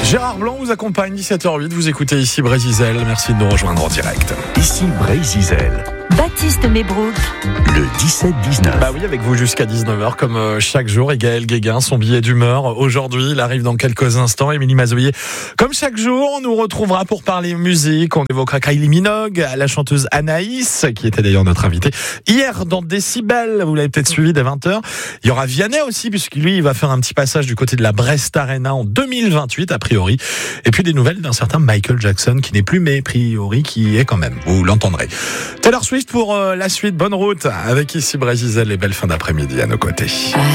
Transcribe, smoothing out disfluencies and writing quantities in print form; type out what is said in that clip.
Gérard Blanc vous accompagne, 17h08, vous écoutez ici Brésil. Merci de nous rejoindre en direct. Ici Brésil. Baptiste Mébrouk. Le 17-19. Bah oui, avec vous jusqu'à 19h, comme chaque jour. Et Gaël Guéguin, son billet d'humeur. Aujourd'hui, il arrive dans quelques instants. Émilie Mazoyer, comme chaque jour, on nous retrouvera pour parler musique. On évoquera Kylie Minogue, la chanteuse Anaïs, qui était d'ailleurs notre invitée hier dans Décibel. Vous l'avez peut-être suivi dès 20h. Il y aura Vianney aussi, puisque lui, il va faire un petit passage du côté de la Brest Arena en 2028, a priori. Et puis des nouvelles d'un certain Michael Jackson, qui n'est plus, mais a priori, qui est quand même. Vous l'entendrez. Taylor Swift pour la suite. Bonne route avec ici Brésil, les belles fins d'après-midi à nos côtés.